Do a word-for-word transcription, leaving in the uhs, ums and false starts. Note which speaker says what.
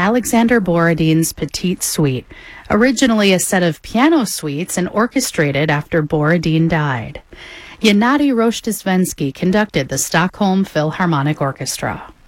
Speaker 1: Alexander Borodin's Petite Suite, originally a set of piano suites and orchestrated after Borodin died. Gennady Rozhdestvensky conducted the Stockholm Philharmonic Orchestra.